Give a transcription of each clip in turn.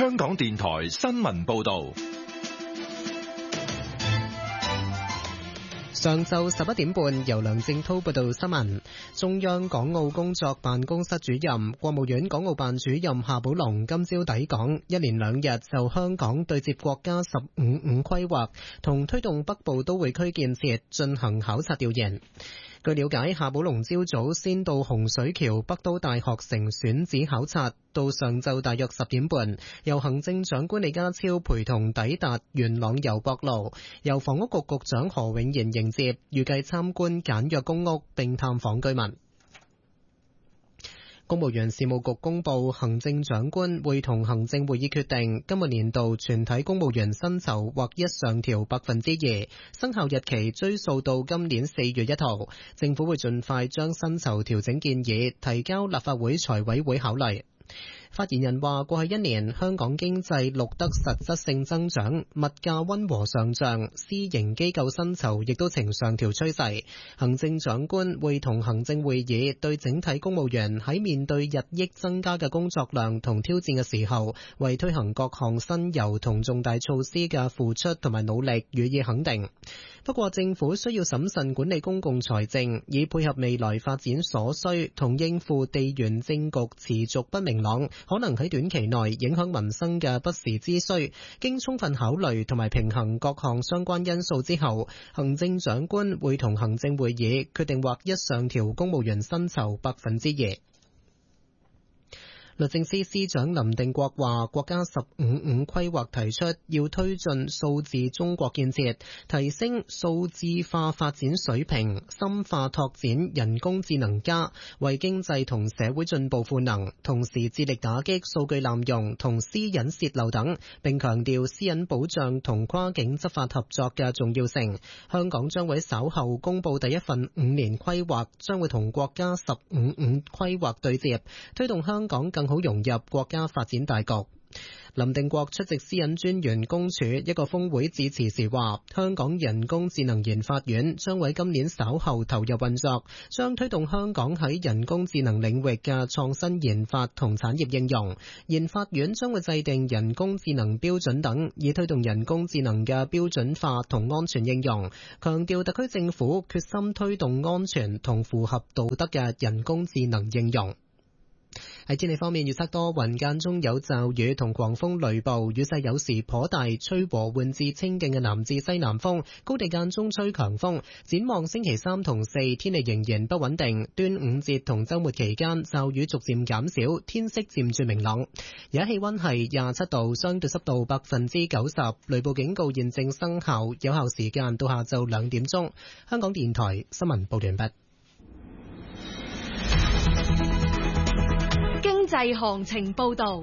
香港電台新聞報道。 上晝11點半，由梁正濤報道新聞。中央港澳工作辦公室主任、國務院港澳辦主任夏寶龍今朝抵港，一連2日就香港對接國家15/5規劃同推動北部都會區建設進行考察調研。據了解，夏寶龍朝早先到洪水橋北都大學城選址考察，到上晝大約10點半，由行政長官李家超陪同抵達元朗油博路，由房屋局局長何永賢迎接，預計參觀簡約公屋並探訪居民。公務員事務局公布，行政長官會同行政會議決定，今個年度全體公務員薪酬劃一上調2%，生效日期追溯到今年4月1號。政府會盡快將薪酬調整建議提交立法會財委會考慮。發言人話，過去1年香港經濟錄得實質性增長，物價溫和上漲，私營機構薪酬亦都呈上調趨勢。行政長官會同行政會議對整體公務員喺面對日益增加嘅工作量同挑戰嘅時候，為推行各項新猷同重大措施嘅付出同埋努力予以肯定。不過政府需要審慎管理公共財政，以配合未來發展所需同應付地緣政局持續不明朗，可能喺短期內影響民生嘅不時之需，經充分考慮同埋平衡各項相關因素之後，行政長官會同行政會議決定劃一上調公務員薪酬2%。律政司司長林定國話，國家15/5規劃提出要推進數字中國建設，提升數字化發展水平，深化拓展人工智能加，為經濟同社會進步賦能，同時致力打擊數據濫用同私隱洩漏等，並強調私隱保障同跨境執法合作嘅重要性。香港將會稍後公布第一份5年規劃，將會同國家15/5規劃對接，推動香港更好融入國家發展大局。林定國出席私隱專員公署一個峰會致辭時話，香港人工智能研發院將喺今年稍後投入運作，將推動香港喺人工智能領域嘅創新研發同產業應用。研發院將會制定人工智能標準等，以推動人工智能嘅標準化同安全應用，強調特區政府決心推動安全同符合道德嘅人工智能應用。喺天氣方面，預測多雲間中有驟雨同狂風雷暴，雨勢有時頗大，吹和緩至清勁嘅南至西南風，高地間中吹強風。展望星期3同4，天氣仍然不穩定。端午節同週末期間，驟雨逐漸減少，天色漸轉明朗。而家氣溫係27度，相對濕度90%，雷暴警告現正生效，有效時間到下晝2點鐘。香港電台新聞報完畢。 經濟行情報道。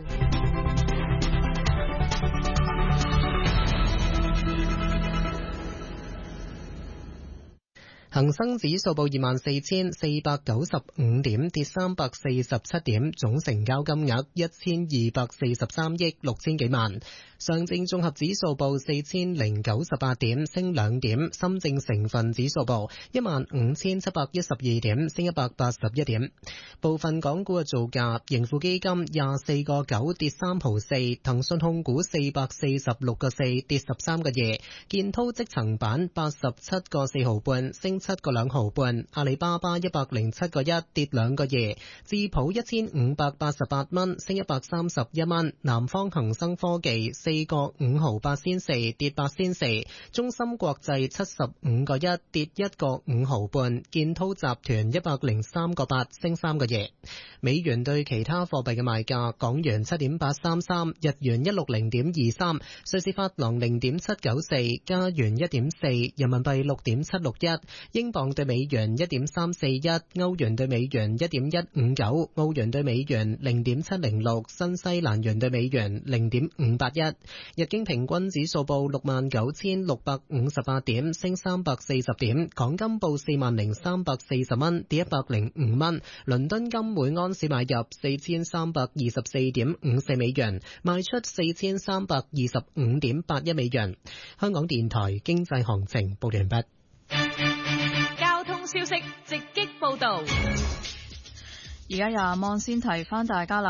恒生指數報24,495點，跌347點，總成交金額1243億6千幾萬。上證綜合指數報4098點，升2點。深證成分指數報15712點，升181點。部分港股嘅造價：盈富基金24個9跌3毫4，騰訊控股446個4跌13個2，建滔積層板87個4毫半升7個2毫半，阿里巴巴107個1跌2個2，智普1588蚊升131蚊，南方恒生科技4個5毫8仙4跌8仙4，中芯國際75個1跌1個5毫半，建滔集團103個8升3個2。美元對其他貨幣嘅賣價：港元7.833，日元160.23，瑞士法郎0.794，加元1.4，人民幣6.761，英鎊對美元1.341，歐元對美元1.159，澳元對美元0.706，新西蘭元對美元0.581。日經平均指數報69,658點，升340點。港金報40,340蚊，跌105蚊。倫敦金每盎司買入4324.54美元，賣出4325.81美元。香港電台經濟行情報完畢。 交通消息直擊報道。 而家由望先提翻大家啦，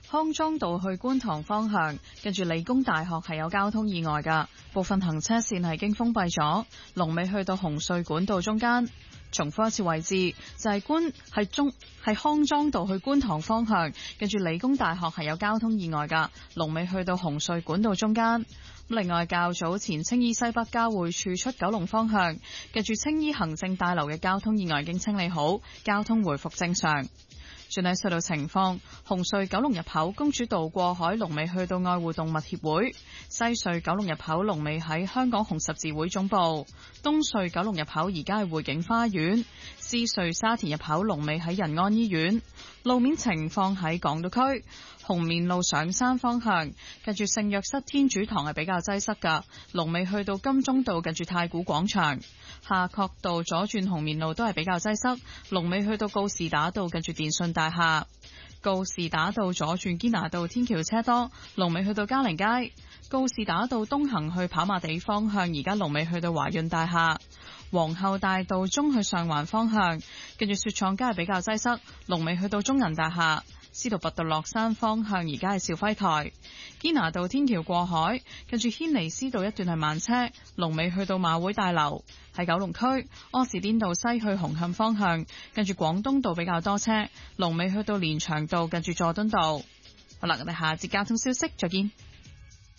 康莊道去觀塘方向，跟住理工大學係有交通意外㗎，部分行車線係經封閉咗，龍尾去到紅隧管道中間。重複一次位置，就係康莊道去觀塘方向，跟住理工大學係有交通意外㗎，龍尾去到紅隧管道中間。另外，較早前青衣西北交匯處出九龍方向，跟住青衣行政大樓嘅交通意外已經清理好，交通回復正常。轉睇隧道情況，紅隧九龍入口公主道過海龍尾去到愛護動物協會，西隧九龍入口龍尾喺香港紅十字會總部，東隧九龍入口而家係匯景花園，獅隧沙田入口龍尾喺仁安醫院。路面情況喺港島區紅棉路上山方向，近住聖約瑟天主堂係比較擠塞㗎，龍尾去到金鐘道近住太古廣場。夏慤道左轉紅棉路都係比較擠塞，龍尾去到告士打道近住電訊大廈。告士打道左轉堅拿道天橋車多，龍尾去到嘉寧街。告士打道東行去跑馬地方向，而家龍尾去到華潤大廈。皇后大道中去上環方向，跟住雪廠街係比較擠塞，龍尾去到中銀大廈。司徒拔道落山方向而家係肇輝台。堅拿道天橋過海，跟住軒尼詩道一段係慢車，龍尾去到馬會大樓。喺九龍區柯士甸道西去紅磡方向，跟住廣東道比較多車，龍尾去到連翔道近住佐敦道。好啦，我哋下節交通消息再見。